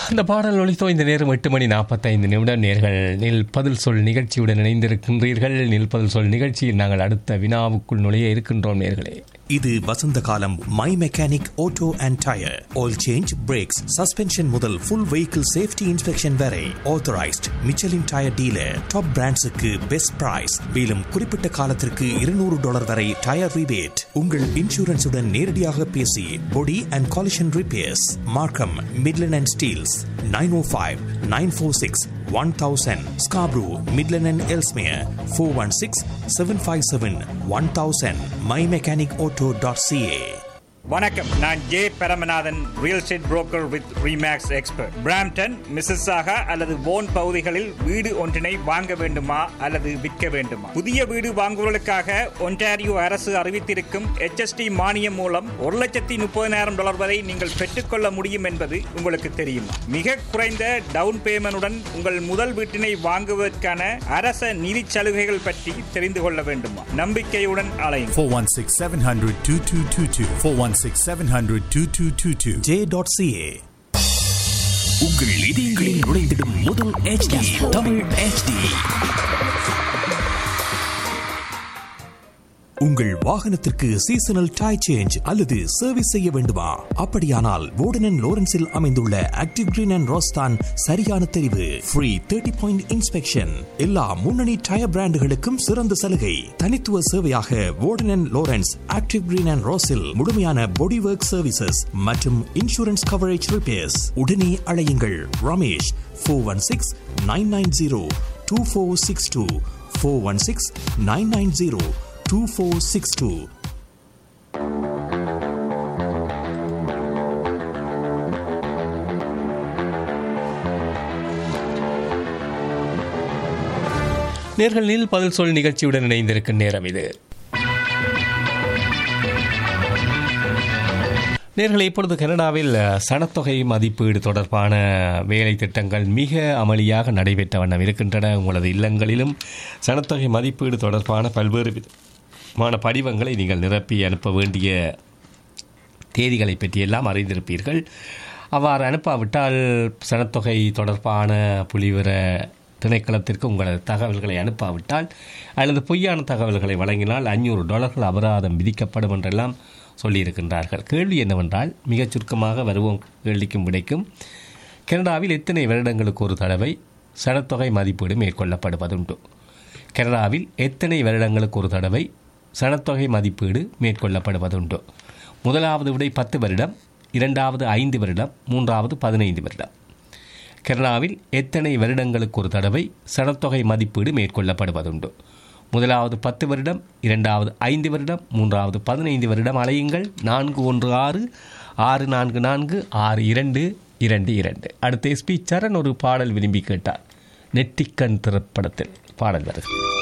அந்த பாடல் ஒலித்தோ இந்த நேரம் 8:45 நேர்கள் பதில் சொல் நிகழ்ச்சியுடன் இணைந்திருக்கின்றீர்கள். பதில் சொல் நிகழ்ச்சியில் நாங்கள் அடுத்த வினாவுக்குள் நுழைய இருக்கின்றோம் நேர்களே. இது வசந்த காலம். My mechanic auto and tyre oil change, breaks, suspension முதல் ஃபுல் வெஹிக்கிள் சேஃப்டி இன்ஸ்பெக்ஷன் வரை authorised Michelin tyre dealer. Top பிராண்ட்ஸுக்கு best price. மேலும் குறிப்பிட்ட காலத்திற்கு $200 வரை டயர் ரிபேட். உங்கள் இன்சூரன்ஸுடன் நேரடியாக பேசி பொடி அண்ட் காலிஷன் ரிப்பேர்ஸ். மார்க்கம், Midland and Steeles. 905-946-1000. Scarborough, Midland and Ellesmere. 416-757-1000. mymechanicauto.ca. வணக்கம், நான் J Paramanathan, real estate broker with remakes expert. Brampton, Mississauga அல்லது போன் பகுதிகளில் வீடு ஒன்றினை வாங்க வேண்டுமா அல்லது விற்க வேண்டுமா? புதிய வீடு வாங்குவதற்காக ஒன்டாரியோ அரசு அறிவித்திருக்கும் HST மானியம் மூலம் $130,000 வரை நீங்கள் பெற்றுக்கொள்ள முடியும் என்பது உங்களுக்கு தெரியுமா? மிக குறைந்த டவுன் பேமெண்டுடன் உங்கள் முதல் வீட்டினை வாங்குவதற்கான அரச நிதி சலுகைகள் பற்றி தெரிந்து கொள்ள வேண்டுமா? நம்பிக்கையுடன் அலையுங்கள். 416-700-2222 416-700-2222 J.ca. உங்கள் இதயங்களில் நுழைந்திடும் முதல் HD தமிழ் HD. உங்கள் வாகனத்திற்கு சீசனல் டயர் சேஞ்ச் அல்லது சர்வீஸ் செய்ய வேண்டுமா? அப்படியானால் வோர்டன் அண்ட் லோரன்ஸில் அமைந்துள்ள ஆக்டிவ் கிரீன் அண்ட் ரோஸ்தான் சரியான தெரிவு. Free 30-point inspection. எல்லா முன்னணி டயர் பிராண்டுகளுக்கும் சிறந்த சலுகை. தனித்துவ சேவையாக வோர்டன் and Lawrence active green and ரோஸில் முழுமையான பாடி ஒர்க் சர்வீசஸ் மற்றும் இன்சூரன்ஸ் கவரேஜ் ரிப்பேர்ஸ். உடனே அழையுங்கள் ரமேஷ். 416-990-2462 416-990-2462. நேர்களில் பதில் சொல் நிகழ்ச்சியுடன் இணைந்திருக்கும் நேரம் இது. நேர்களை இப்பொழுது கனடாவில் சனத்தொகை மதிப்பீடு தொடர்பான வேலை திட்டங்கள் மிக அமளியாக நடைபெற்ற வண்ணம் இருக்கின்றன. உங்களது இல்லங்களிலும் சனத்தொகை மதிப்பீடு தொடர்பான பல்வேறு விதமான படிவங்களை நீங்கள் நிரப்பி அனுப்ப வேண்டிய தேதிகளை பற்றியெல்லாம் அறிந்திருப்பீர்கள். அவ்வாறு அனுப்பாவிட்டால் சனத்தொகை தொடர்பான புலிவிவர திணைக்களத்திற்கு உங்களது தகவல்களை அனுப்பாவிட்டால் அல்லது பொய்யான தகவல்களை வழங்கினால் $500 அபராதம் விதிக்கப்படும் என்றெல்லாம் சொல்லியிருக்கின்றார்கள். கேள்வி என்னவென்றால், மிகச் சுருக்கமாக வருவோம் கேள்விக்கும் விடைக்கும். கனடாவில் எத்தனை வருடங்களுக்கு ஒரு தடவை சனத்தொகை மதிப்பீடு மேற்கொள்ளப்படுவதுண்டு? கனடாவில் எத்தனை வருடங்களுக்கு ஒரு தடவை சனத்தொகை மதிப்பீடு மேற்கொள்ளப்படுவதுண்டு? முதலாவது விடை 10 வருடம், இரண்டாவது 5 வருடம், மூன்றாவது 15 வருடம். கனடாவில் எத்தனை வருடங்களுக்கு ஒரு தடவை சனத்தொகை மதிப்பீடு மேற்கொள்ளப்படுவதுண்டு? முதலாவது 10 வருடம், இரண்டாவது 5 வருடம், மூன்றாவது 15 வருடம். அலையுங்கள் 416-644-6222. அடுத்த SP சரண் ஒரு பாடல் விரும்பி கேட்டார். நெட்டிக்கண் திரைப்படத்தில் பாடல் வருகிறது.